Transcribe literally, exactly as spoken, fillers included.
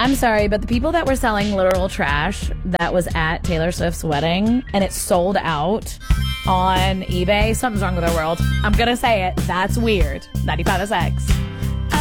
I'm sorry, but the people that were selling literal trash that was at Taylor Swift's wedding and it sold out on eBay, something's wrong with our world. I'm going to say it. That's weird. ninety-five S X.